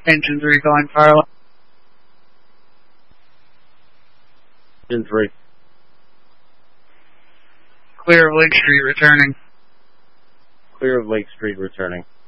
Engine 3 calling fire line. Engine 3. Clear of Lake Street returning. Clear of Lake Street returning.